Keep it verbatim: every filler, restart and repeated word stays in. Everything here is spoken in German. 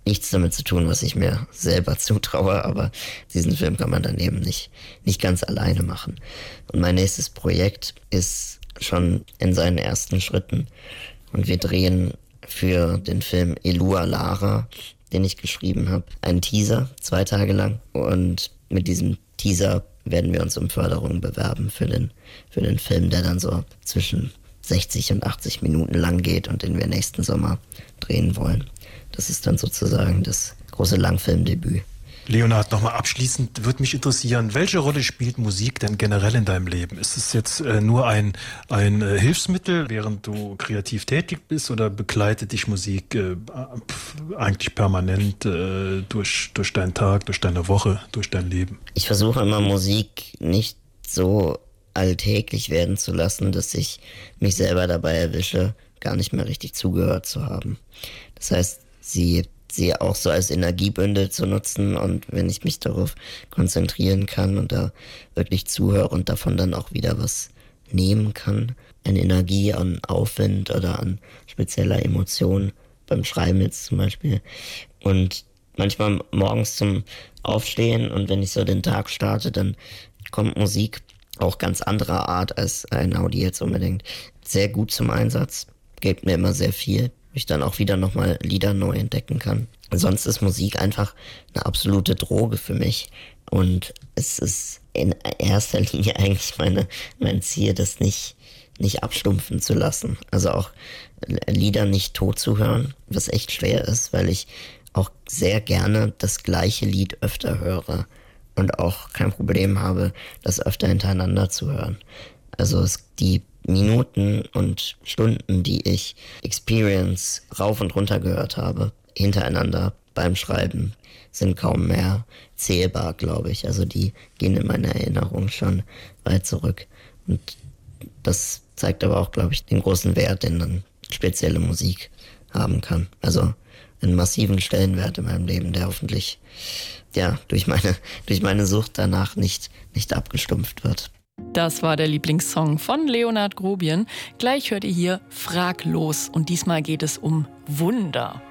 nichts damit zu tun, was ich mir selber zutraue, aber diesen Film kann man dann eben nicht, nicht ganz alleine machen. Und mein nächstes Projekt ist schon in seinen ersten Schritten und wir drehen für den Film Elua Lara, den ich geschrieben habe, einen Teaser, zwei Tage lang, und mit diesem Teaser werden wir uns um Förderung bewerben für den, für den Film, der dann so zwischen sechzig und achtzig Minuten lang geht und den wir nächsten Sommer drehen wollen. Das ist dann sozusagen das große Langfilmdebüt. Leonhard, nochmal abschließend würde mich interessieren, welche Rolle spielt Musik denn generell in deinem Leben? Ist es jetzt äh, nur ein, ein äh, Hilfsmittel, während du kreativ tätig bist, oder begleitet dich Musik äh, eigentlich permanent äh, durch, durch deinen Tag, durch deine Woche, durch dein Leben? Ich versuche immer, Musik nicht so alltäglich werden zu lassen, dass ich mich selber dabei erwische, gar nicht mehr richtig zugehört zu haben. Das heißt, sie sie auch so als Energiebündel zu nutzen, und wenn ich mich darauf konzentrieren kann und da wirklich zuhöre und davon dann auch wieder was nehmen kann, an Energie, an Aufwind oder an spezieller Emotion, beim Schreiben jetzt zum Beispiel. Und manchmal morgens zum Aufstehen und wenn ich so den Tag starte, dann kommt Musik auch ganz anderer Art als ein Audi jetzt unbedingt sehr gut zum Einsatz. Gibt mir immer sehr viel, ich dann auch wieder nochmal Lieder neu entdecken kann. Sonst ist Musik einfach eine absolute Droge für mich. Und es ist in erster Linie eigentlich meine, mein Ziel, das nicht, nicht abstumpfen zu lassen. Also auch Lieder nicht tot zu hören, was echt schwer ist, weil ich auch sehr gerne das gleiche Lied öfter höre und auch kein Problem habe, das öfter hintereinander zu hören. Also es, die Minuten und Stunden, die ich Experience rauf und runter gehört habe, hintereinander beim Schreiben, sind kaum mehr zählbar, glaube ich. Also die gehen in meiner Erinnerung schon weit zurück. Und das zeigt aber auch, glaube ich, den großen Wert, den dann spezielle Musik haben kann. Also einen massiven Stellenwert in meinem Leben, der hoffentlich ja durch meine, durch meine Sucht danach nicht, nicht abgestumpft wird. Das war der Lieblingssong von Leonhard Grobian. Gleich hört ihr hier Fraglos und diesmal geht es um Wunder.